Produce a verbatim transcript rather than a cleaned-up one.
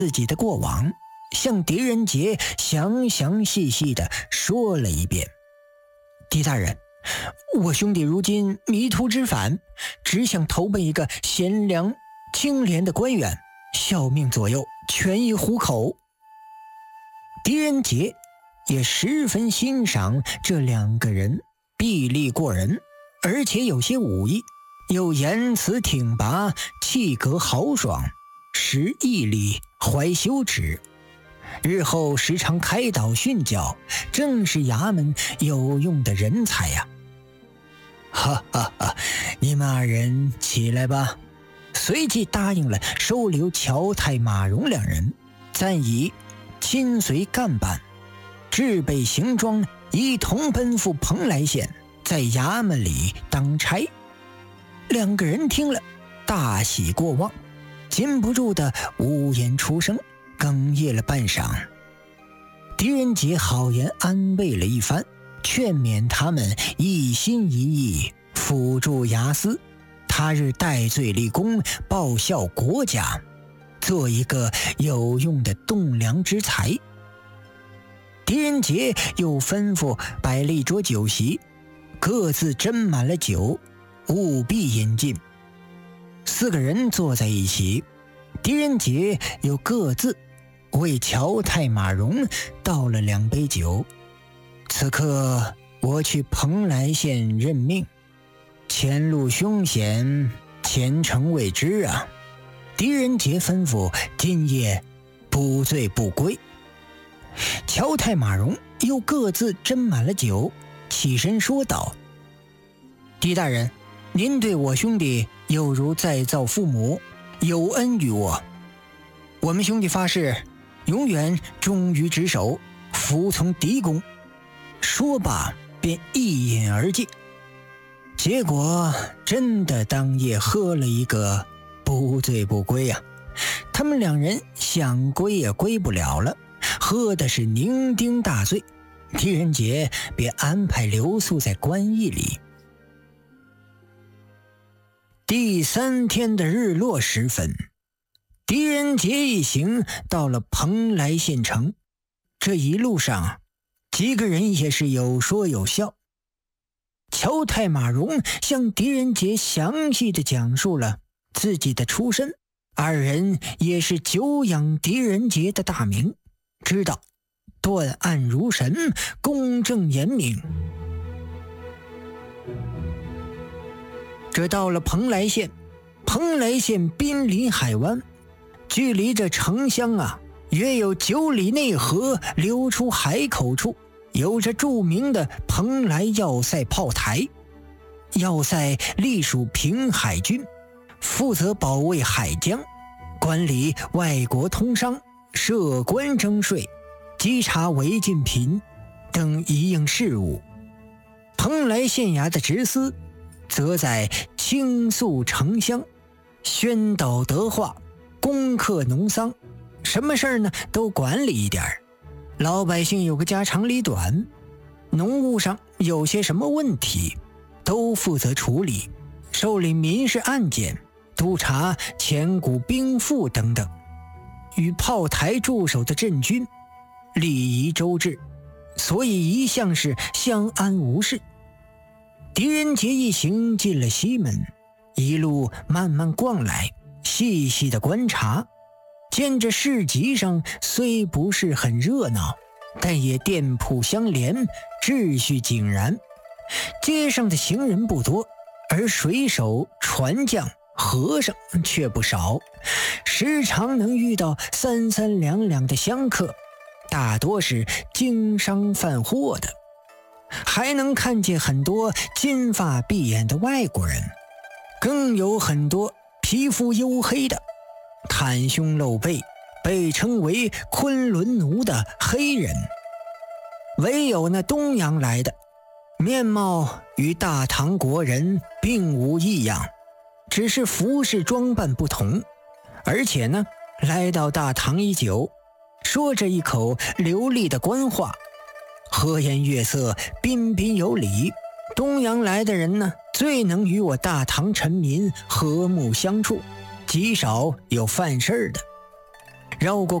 自己的过往，向狄仁杰详详细细地说了一遍。狄大人，我兄弟如今迷途知返，只想投奔一个贤良清廉的官员，效命左右，全以糊口。狄仁杰也十分欣赏这两个人，臂力过人，而且有些武艺，又言辞挺拔，气格豪爽，识义理，怀羞耻，日后时常开导训教，正是衙门有用的人才呀、啊！哈哈哈！你们二人起来吧。随即答应了收留乔太、马荣两人，暂以亲随干办，置备行装，一同奔赴蓬莱县，在衙门里当差。两个人听了，大喜过望，禁不住的呜咽出声，哽咽了半晌。狄仁杰好言安慰了一番，劝勉他们一心一意辅助衙司，他日戴罪立功，报效国家，做一个有用的栋梁之才。狄仁杰又吩咐摆了一桌酒席，各自斟满了酒，务必饮尽。四个人坐在一起，狄仁杰又各自为乔太、马荣倒了两杯酒。此刻我去蓬莱县任命，前路凶险，前程未知啊！狄仁杰吩咐今夜不醉不归。乔太、马荣又各自斟满了酒，起身说道：狄大人，您对我兄弟有如再造父母，有恩于我。我们兄弟发誓，永远忠于职守，服从狄公。说罢便一饮而尽。结果真的当夜喝了一个不醉不归啊！他们两人想归也归不了了，喝的是酩酊大醉。狄仁杰便安排留宿在官驿里。第三天的日落时分，狄仁杰一行到了蓬莱县城。这一路上，几个人也是有说有笑。乔太、马荣向狄仁杰详细的讲述了自己的出身，二人也是久仰狄仁杰的大名，知道断案如神，公正严明。这到了蓬莱县，蓬莱县濒临海湾，距离这城乡啊约有九里内河流出海口处，有着著名的蓬莱要塞炮台。要塞隶属平海军，负责保卫海疆，管理外国通商，设关征税，稽查违禁品等一应事务。蓬莱县衙的职司则在倾诉城乡，宣导德化，攻克农桑，什么事儿呢都管理一点儿。老百姓有个家长里短，农务上有些什么问题，都负责处理，受理民事案件，督查前股兵赋等等。与炮台驻守的镇军礼仪周至，所以一向是相安无事。狄仁杰一行进了西门，一路慢慢逛来，细细的观察，见这市集上虽不是很热闹，但也店铺相连，秩序井然。街上的行人不多，而水手、船匠、和尚却不少，时常能遇到三三两两的香客，大多是经商贩货的，还能看见很多金发碧眼的外国人，更有很多皮肤黝黑的，袒胸露背，被称为昆仑奴的黑人。唯有那东洋来的，面貌与大唐国人并无异样，只是服饰装扮不同。而且呢，来到大唐已久，说着一口流利的官话，和颜悦色，彬彬有礼。东洋来的人呢，最能与我大唐臣民和睦相处，极少有犯事的。 绕过